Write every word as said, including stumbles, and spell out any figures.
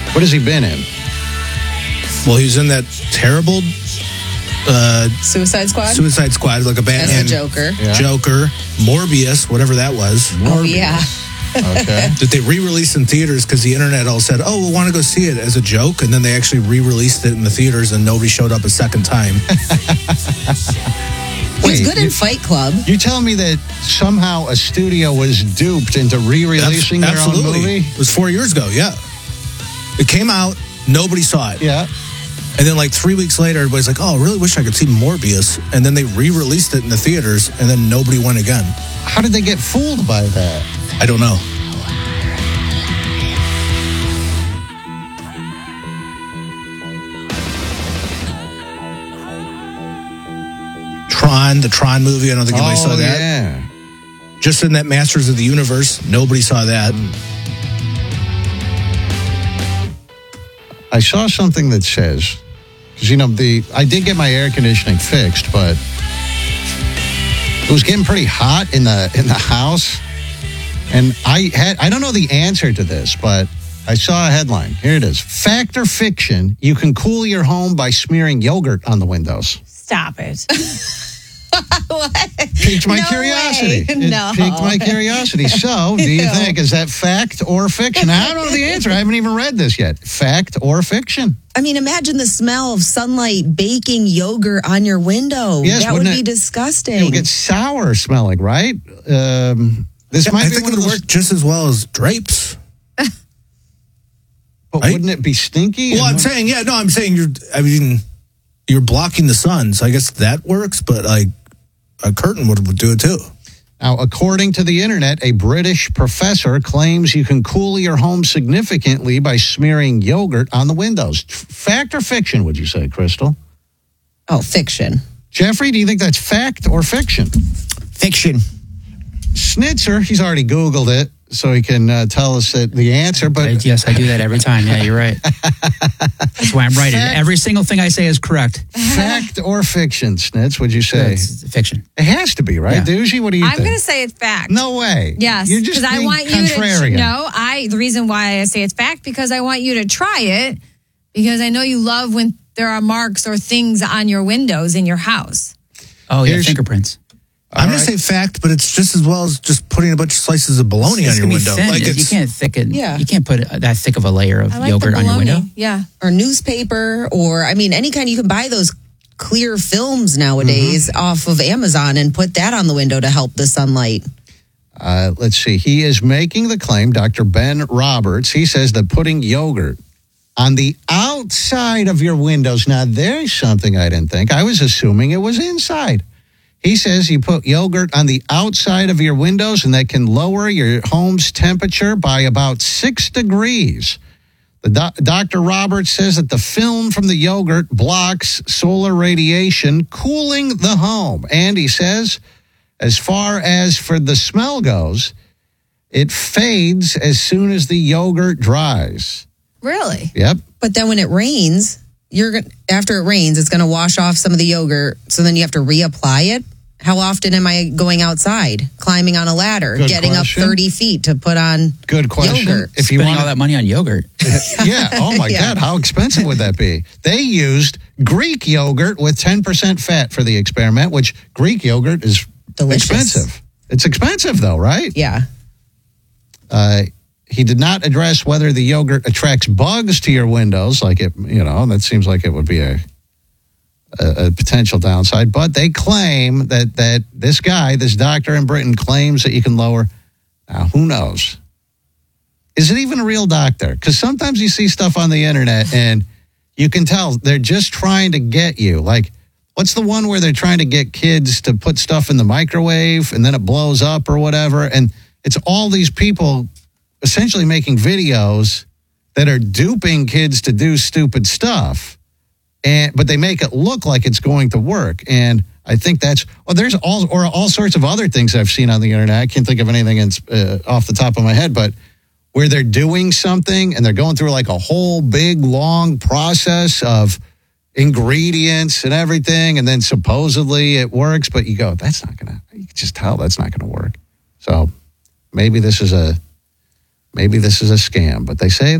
What has he been in? Well, he was in that terrible uh, Suicide Squad? Suicide Squad, like a Batman. As the Joker. Yeah. Joker. Morbius, whatever that was. Oh, yeah. Okay. That they re-released in theaters because the internet all said, oh, we want to go see it as a joke. And then they actually re-released it in the theaters and nobody showed up a second time. He was Wait, good you- in Fight Club. You're telling me that somehow a studio was duped into re-releasing their own Absolutely. movie? It was four years ago, yeah. It came out, nobody saw it. Yeah. And then like three weeks later, everybody's like, oh, I really wish I could see Morbius. And then they re-released it in the theaters, and then nobody went again. How did they get fooled by that? I don't know. Tron, the Tron movie, I don't think anybody saw Oh, that. yeah. Just in that Masters of the Universe, nobody saw that. I saw something that says, because, you know, the I did get my air conditioning fixed, but it was getting pretty hot in the in the house. And I had I don't know the answer to this, but I saw a headline. Here it is. Fact or fiction, you can cool your home by smearing yogurt on the windows. Stop it. What? Piqued my No curiosity. way. It No. piqued my curiosity. So, do you Ew. think, is that fact or fiction? I don't know the answer. I haven't even read this yet. Fact or fiction? I mean, imagine the smell of sunlight baking yogurt on your window. Yes, that would wouldn't be it- disgusting. It'll get sour smelling, right? Um, this might I be think one it of would those, work just as well as drapes. but right? wouldn't it be stinky? Well, And- I'm saying, yeah, no, I'm saying you're, I mean, you're blocking the sun. So I guess that works, but like a curtain would, would do it too. Now, according to the internet, a British professor claims you can cool your home significantly by smearing yogurt on the windows. Fact or fiction, would you say, Crystal? Oh, fiction. Jeffrey, do you think that's fact or fiction? Fiction. Snitzer, he's already Googled it, so he can uh, tell us that the answer. But Yes, I do that every time. Yeah, you're right. That's why I'm right. And every single thing I say is correct. fact or fiction, Snitz, would you say? It's fiction. It has to be, right? Yeah. Doogie, what do you I'm think? going to say it's fact. No way. Yes, You're just because I being want you contrarian. to. No, I. The reason why I say it's fact because I want you to try it because I know you love when there are marks or things on your windows in your house. Oh, yeah, Here's- fingerprints. I'm All going to right. say fact, but it's just as well as just putting a bunch of slices of bologna It's on your gonna be window. thin. Like you it's, can't thicken. Yeah. You can't put that thick of a layer of I like yogurt the on your bologna. window. Yeah. Or newspaper, or, I mean, any kind, you can buy those clear films nowadays off of Amazon and put that on the window to help the sunlight. Uh, let's see. He is making the claim, Doctor Ben Roberts. He says that putting yogurt on the outside of your windows. Now, there's something I didn't think. I was assuming it was inside. He says you put yogurt on the outside of your windows and that can lower your home's temperature by about six degrees. The doc- Doctor Roberts says that the film from the yogurt blocks solar radiation, cooling the home. And he says, as far as for the smell goes, it fades as soon as the yogurt dries. Really? Yep. But then when it rains, you're gonna, after it rains, it's going to wash off some of the yogurt. So then you have to reapply it. How often am I going outside, climbing on a ladder, Good getting question. up thirty feet to put on Good question. yogurt? If you Spending want all that money on yogurt. yeah. Oh my Yeah. God. How expensive would that be? They used Greek yogurt with ten percent fat for the experiment, which Greek yogurt is Delicious. expensive. It's expensive though, right? Yeah. Uh, he did not address whether the yogurt attracts bugs to your windows. Like it, you know, that seems like it would be a, a, a potential downside. But they claim that, that this guy, this doctor in Britain claims that you can lower. Now, who knows? Is it even a real doctor? Because sometimes you see stuff on the internet and you can tell they're just trying to get you. Like, what's the one where they're trying to get kids to put stuff in the microwave and then it blows up or whatever? And it's all these people essentially making videos that are duping kids to do stupid stuff. And but they make it look like it's going to work. And I think that's, well, there's all, or all sorts of other things I've seen on the internet. I can't think of anything in, uh, off the top of my head, but where they're doing something and they're going through like a whole big, long process of ingredients and everything. And then supposedly it works, but you go, that's not going to, you can just tell that's not going to work. So maybe this is a, maybe this is a scam, but they say